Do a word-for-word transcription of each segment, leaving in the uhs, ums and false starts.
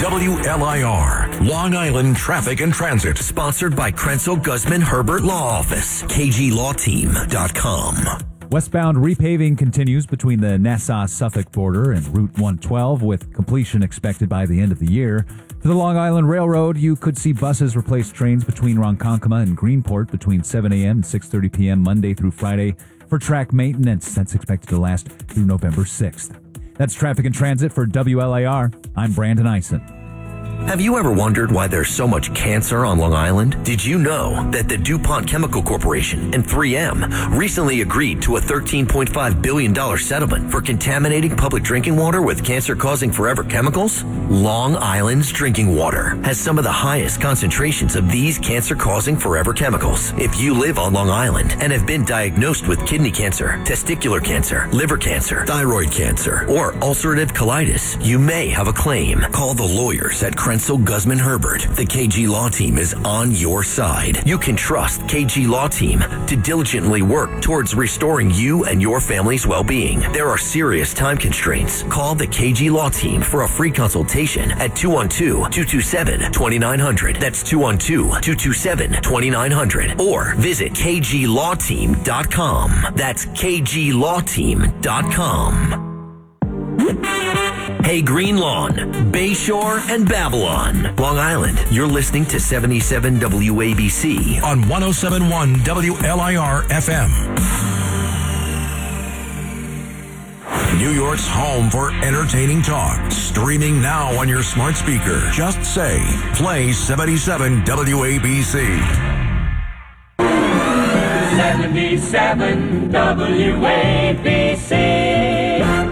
W L I R, Long Island Traffic and Transit. Sponsored by Krenzel Guzman Herbert Law Office, K G Law Team dot com. Westbound repaving continues between the Nassau-Suffolk border and Route one twelve, with completion expected by the end of the year. For the Long Island Railroad, you could see buses replace trains between Ronkonkoma and Greenport between seven a.m. and six thirty p.m. Monday through Friday for track maintenance. That's expected to last through November sixth. That's Traffic and Transit for W L I R. I'm Brandon Eisen. Have you ever wondered why there's so much cancer on Long Island? Did you know that the DuPont Chemical Corporation and three M recently agreed to a thirteen point five billion dollars settlement for contaminating public drinking water with cancer-causing forever chemicals? Long Island's drinking water has some of the highest concentrations of these cancer-causing forever chemicals. If you live on Long Island and have been diagnosed with kidney cancer, testicular cancer, liver cancer, thyroid cancer, or ulcerative colitis, you may have a claim. Call the lawyers at Krenzel Guzman Herbert. The K G Law Team is on your side. You can trust K G Law Team to diligently work towards restoring you and your family's well-being. There are serious time constraints. Call the K G Law Team for a free consultation at two one two, two two seven, two nine zero zero. That's two one two, two two seven, two nine zero zero. Or visit K G Law Team dot com. That's K G Law Team dot com. Hey Green Lawn, Bayshore, and Babylon. Long Island, you're listening to seventy-seven W A B C on one oh seven point one W L I R F M. New York's home for entertaining talk. Streaming now on your smart speaker. Just say, play seventy-seven W A B C. seventy-seven W A B C.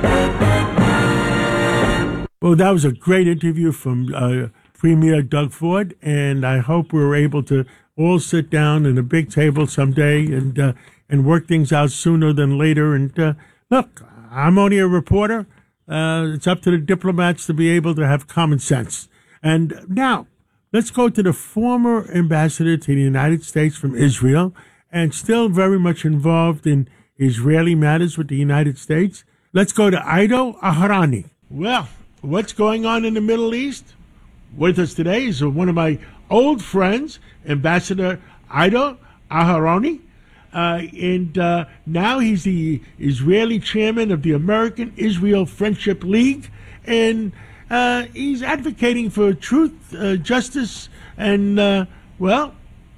Well, that was a great interview from uh, Premier Doug Ford, and I hope we're able to all sit down at a big table someday and uh, and work things out sooner than later. And uh, look, I'm only a reporter. Uh, it's up to the diplomats to be able to have common sense. And now, let's go to the former ambassador to the United States from Israel, and still very much involved in Israeli matters with the United States. Let's go to Ido Aharani. Well, what's going on in the Middle East? With us today is one of my old friends, Ambassador Ido Aharoni. Uh, and uh, now he's the Israeli chairman of the American Israel Friendship League. And uh, he's advocating for truth, uh, justice, and, uh, well,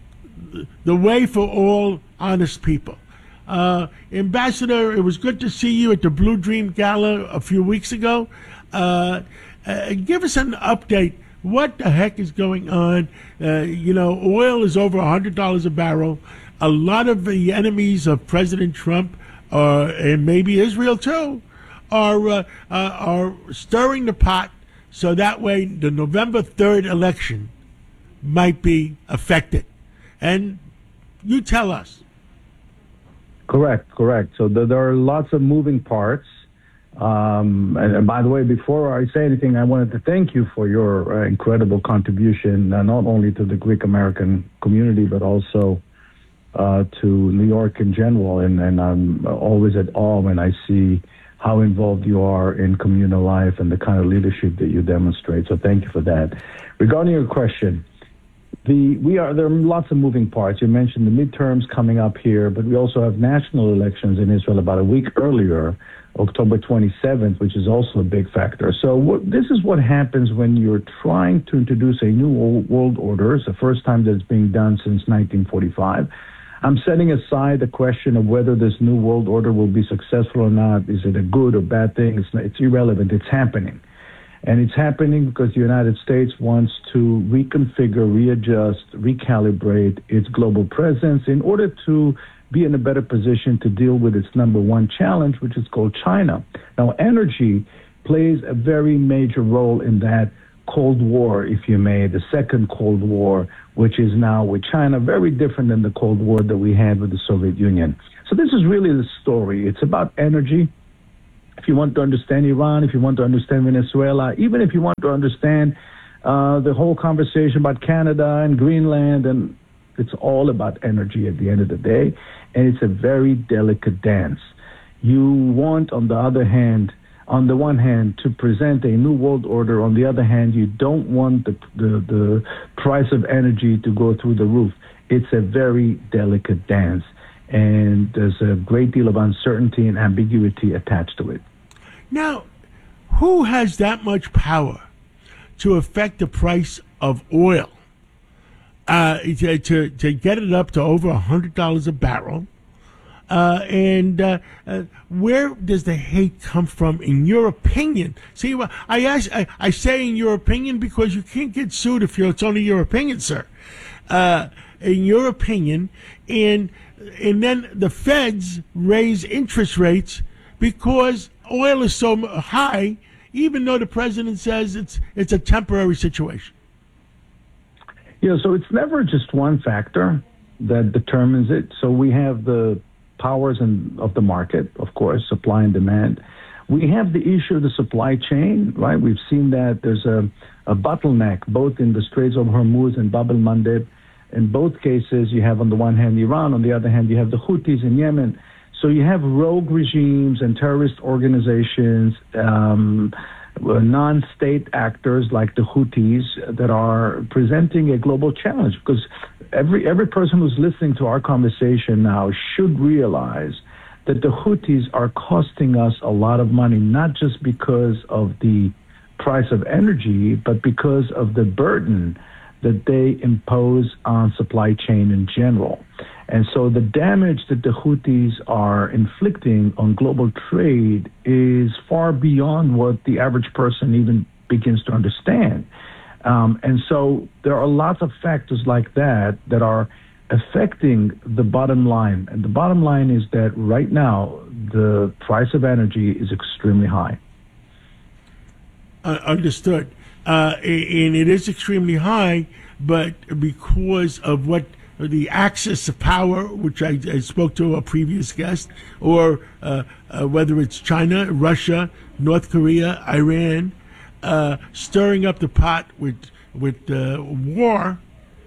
the way for all honest people. Uh, Ambassador, it was good to see you at the Blue Dream Gala a few weeks ago. Uh, uh, give us an update. What the heck is going on? Uh, you know, oil is over one hundred dollars a barrel. A lot of the enemies of President Trump, uh, and maybe Israel too, are uh, uh, are stirring the pot so that way the November third election might be affected. And you tell us. Correct, correct. So th- there are lots of moving parts. Um, and, and by the way, before I say anything, I wanted to thank you for your uh, incredible contribution, uh, not only to the Greek American community, but also uh, to New York in general. And, and I'm always at awe when I see how involved you are in communal life and the kind of leadership that you demonstrate. So thank you for that. Regarding your question, The, we are there are lots of moving parts. You mentioned the midterms coming up here, but we also have national elections in Israel about a week earlier, October twenty-seventh, which is also a big factor. So what, this is what happens when you're trying to introduce a new world order. It's the first time that it's being done since nineteen forty-five. I'm setting aside the question of whether this new world order will be successful or not. Is it a good or bad thing? It's, it's irrelevant. It's happening. And it's happening because the United States wants to reconfigure, readjust, recalibrate its global presence in order to be in a better position to deal with its number one challenge, which is called China. Now, energy plays a very major role in that Cold War, if you may, the second Cold War, which is now with China, very different than the Cold War that we had with the Soviet Union. So this is really the story. It's about energy. If you want to understand Iran, if you want to understand Venezuela, even if you want to understand uh, the whole conversation about Canada and Greenland, and it's all about energy at the end of the day, and it's a very delicate dance. You want, on the other hand, on the one hand, to present a new world order. On the other hand, you don't want the, the, the price of energy to go through the roof. It's a very delicate dance, and there's a great deal of uncertainty and ambiguity attached to it. Now, who has that much power to affect the price of oil, uh, to, to, to get it up to over one hundred dollars a barrel? Uh, and uh, uh, where does the hate come from, in your opinion? See, well, I ask, I, I say in your opinion because you can't get sued if you're, it's only your opinion, sir. Uh, in your opinion, and and then the feds raise interest rates because oil is so high, even though the president says it's it's a temporary situation. Yeah, so it's never just one factor that determines it. So we have the powers and of the market, of course, supply and demand. We have the issue of the supply chain, right? We've seen that there's a, a bottleneck both in the Straits of Hormuz and Bab el-Mandeb. In both cases, you have on the one hand Iran, on the other hand, you have the Houthis in Yemen. So you have rogue regimes and terrorist organizations, um, non-state actors like the Houthis that are presenting a global challenge, because every every person who's listening to our conversation now should realize that the Houthis are costing us a lot of money, not just because of the price of energy, but because of the burden that they impose on supply chain in general. And so the damage that the Houthis are inflicting on global trade is far beyond what the average person even begins to understand. Um, and so there are lots of factors like that that are affecting the bottom line. And the bottom line is that right now, the price of energy is extremely high. Uh, understood. Uh, and it is extremely high, but because of what the axis of power, which I, I spoke to a previous guest, or uh, uh, whether it's China, Russia, North Korea, Iran, uh, stirring up the pot with with uh, war,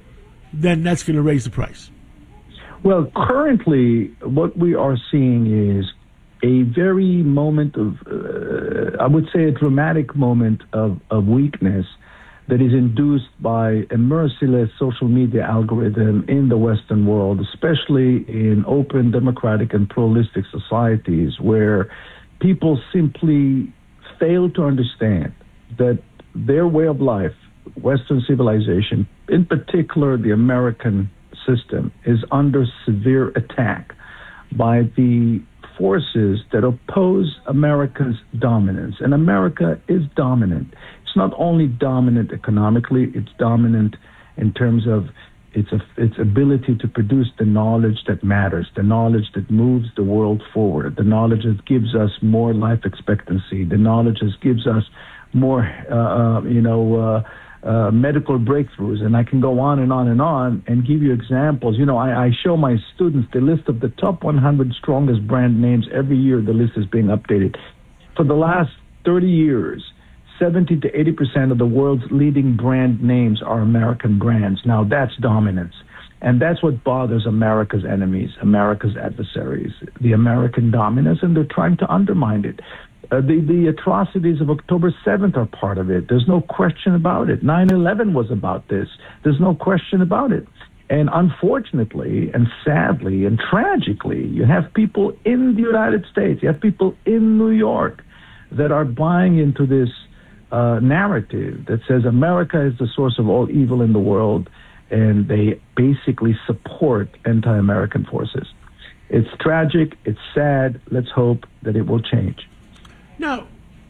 then that's going to raise the price. Well, currently, what we are seeing is a very moment of, uh, I would say, a dramatic moment of, of weakness that is induced by a merciless social media algorithm in the Western world, especially in open, democratic, and pluralistic societies where people simply fail to understand that their way of life, Western civilization, in particular the American system, is under severe attack by the forces that oppose America's dominance. And America is dominant. It's not only dominant economically, it's dominant in terms of its its ability to produce the knowledge that matters, the knowledge that moves the world forward, the knowledge that gives us more life expectancy, the knowledge that gives us more, uh, you know, uh, uh, medical breakthroughs. And I can go on and on and on and give you examples. You know, I, I show my students the list of the top one hundred strongest brand names. Every year the list is being updated. For the last thirty years, seventy to eighty percent of the world's leading brand names are American brands. Now, that's dominance. And that's what bothers America's enemies, America's adversaries, the American dominance, and they're trying to undermine it. Uh, the, the atrocities of October seventh are part of it. There's no question about it. nine eleven was about this. There's no question about it. And unfortunately and sadly and tragically, you have people in the United States, you have people in New York that are buying into this uh, narrative that says America is the source of all evil in the world, and they basically support anti-American forces. It's tragic. It's sad. Let's hope that it will change. Now,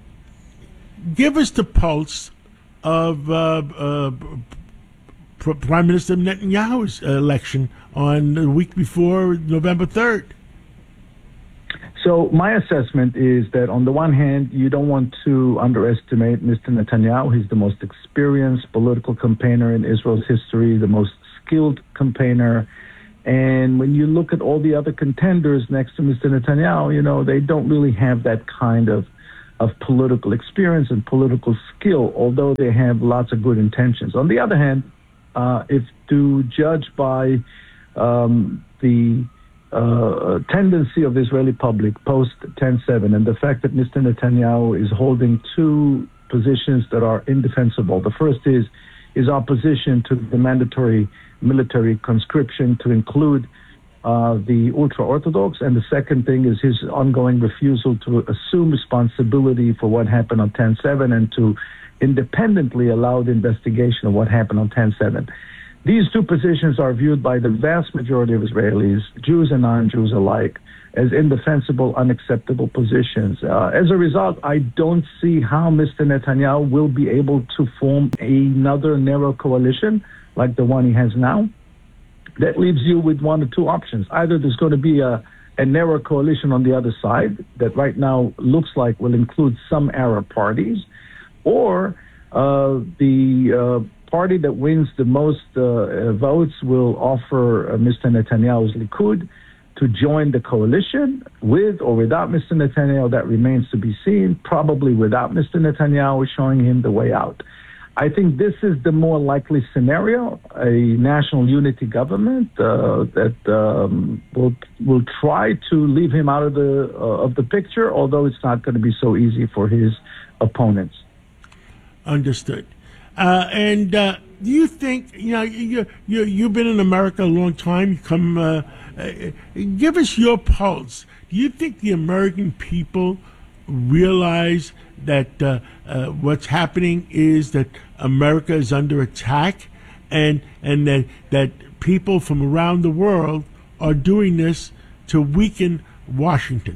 give us the pulse of uh, uh, Prime Minister Netanyahu's election on the week before November third. So my assessment is that on the one hand, you don't want to underestimate Mister Netanyahu. He's the most experienced political campaigner in Israel's history, the most skilled campaigner. And when you look at all the other contenders next to Mister Netanyahu, you know, they don't really have that kind of of political experience and political skill, although they have lots of good intentions. On the other hand, uh, if to judge by um, the uh, tendency of the Israeli public post ten seven and the fact that Mister Netanyahu is holding two positions that are indefensible. The first is his opposition to the mandatory military conscription to include uh, the ultra-Orthodox, and the second thing is his ongoing refusal to assume responsibility for what happened on ten seven and to independently allow the investigation of what happened on ten seven. These two positions are viewed by the vast majority of Israelis, Jews and non-Jews alike, as indefensible, unacceptable positions. Uh, as a result, I don't see how Mister Netanyahu will be able to form another narrow coalition like the one he has now. That leaves you with one or two options. Either there's going to be a, a narrow coalition on the other side that right now looks like will include some Arab parties, or uh, the... Uh, party that wins the most uh, votes will offer uh, Mister Netanyahu's Likud to join the coalition with or without Mister Netanyahu. That remains to be seen, probably without Mister Netanyahu showing him the way out. I think this is the more likely scenario, a national unity government uh, that um, will will try to leave him out of the, uh, of the picture, although it's not going to be so easy for his opponents. Understood. Uh, and uh, do you think, you know, you, you, you've been in America a long time, you come, uh, uh, give us your pulse. Do you think the American people realize that uh, uh, what's happening is that America is under attack, and, and that, that people from around the world are doing this to weaken Washington?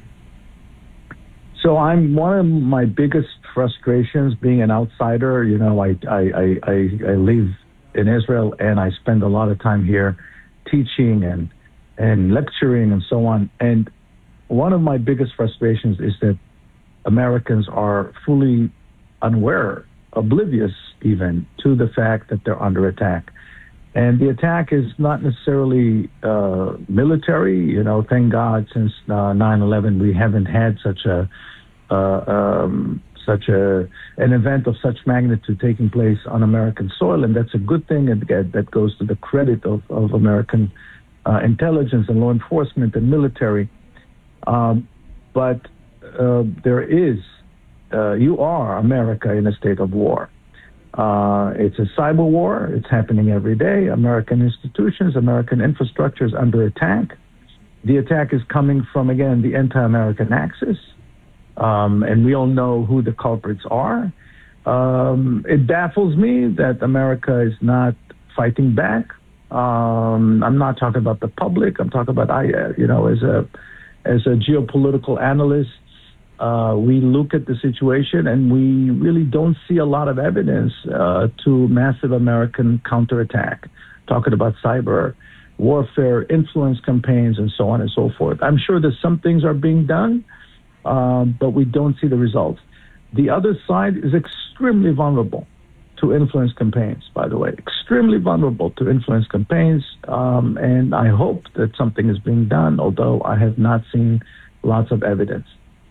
So I'm one of my biggest frustrations being an outsider. You know, I, I, I, I, I live in Israel and I spend a lot of time here teaching and, and lecturing and so on. And one of my biggest frustrations is that Americans are fully unaware, oblivious even, to the fact that they're under attack. And the attack is not necessarily uh, military. You know, thank God since uh, nine eleven we haven't had such a uh, um, such a an event of such magnitude taking place on American soil, and that's a good thing. And that goes to the credit of, of American uh, intelligence and law enforcement and military. Um, but uh, there is, uh, you are America in a state of war. Uh, it's a cyber war. It's happening every day. American institutions, American infrastructure is under attack. The attack is coming from, again, the anti-American axis. Um, and we all know who the culprits are. Um, it baffles me that America is not fighting back. Um, I'm not talking about the public. I'm talking about, I, uh, you know, as a as a geopolitical analyst, uh, we look at the situation and we really don't see a lot of evidence uh, to massive American counterattack. Talking about cyber warfare, influence campaigns, and so on and so forth. I'm sure that some things are being done. Um, but we don't see the results. The other side is extremely vulnerable to influence campaigns, by the way, extremely vulnerable to influence campaigns. Um, and I hope that something is being done, although I have not seen lots of evidence.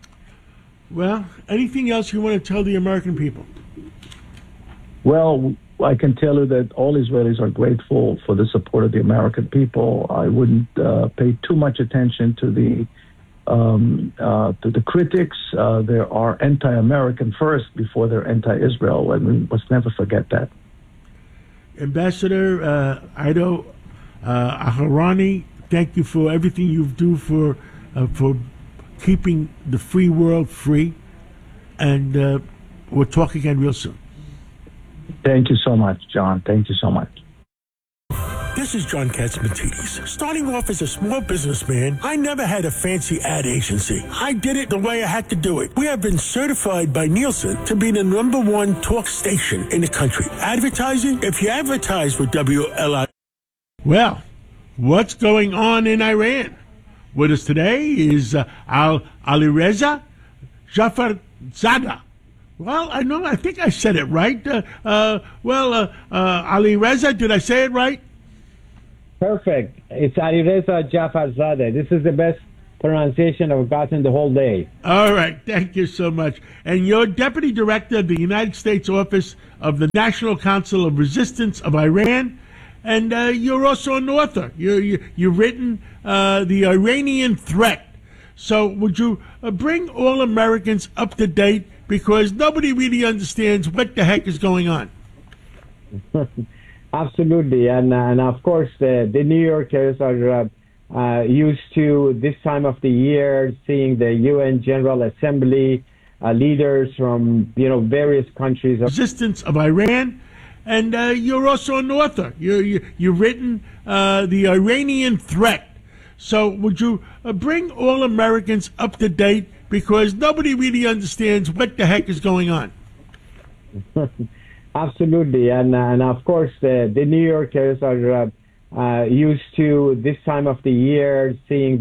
Well, anything else you want to tell the American people? Well, I can tell you that all Israelis are grateful for the support of the American people. I wouldn't uh, pay too much attention to the Um, uh, to the critics. Uh, there are anti-American first before they're anti-Israel, and we must never forget that. Ambassador uh, Ido uh, Aharoni, thank you for everything you do for uh, for keeping the free world free, and uh, we'll talk again real soon. Thank you so much, John. Thank you so much. This is John Katzmatidis. Starting off as a small businessman, I never had a fancy ad agency. I did it the way I had to do it. We have been certified by Nielsen to be the number one talk station in the country. Advertising, if you advertise with W L I. Well, what's going on in Iran? With us today is uh, Al Alireza Jafarzadeh. Well, I know, I think I said it right. Uh, uh, well, uh, uh, Alireza, did I say it right? Perfect. It's Alireza Jafarzadeh. This is the best pronunciation I've gotten the whole day. All right. Thank you so much. And you're Deputy Director of the United States Office of the National Council of Resistance of Iran. and uh, you're also an author. You, you, you've written uh, The Iranian Threat. So would you uh, bring all Americans up to date, because nobody really understands what the heck is going on? Absolutely, and and of course uh, the New Yorkers are uh, uh, used to this time of the year seeing the U N General Assembly uh, leaders from you know various countries. Resistance of Iran, and uh, you're also an author. You, you you've written uh, The Iranian Threat. So would you uh, bring all Americans up to date, because nobody really understands what the heck is going on? Absolutely, and and of course uh, the New Yorkers are uh, uh, used to this time of the year seeing